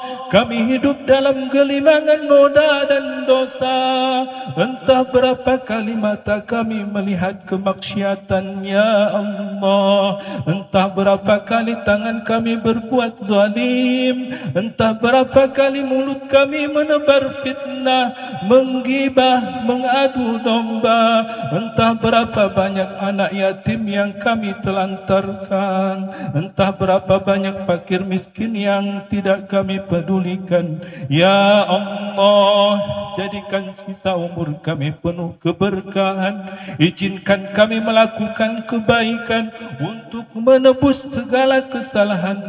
kami hidup dalam gelimangan noda dan dosa. Entah berapa kali mata kami melihat kemaksiatan, ya Allah. Entah berapa kali tangan kami berbuat zalim. Entah berapa kali mulut kami menebar fitnah, menggibah, mengadu domba. Entah berapa banyak anak yatim yang kami telantarkan. Entah berapa banyak fakir miskin yang tidak kami pedulikan. Ya Allah, jadikan sisa umur kami penuh keberkahan. Izinkan kami melakukan kebaikan untuk menebus segala kesalahan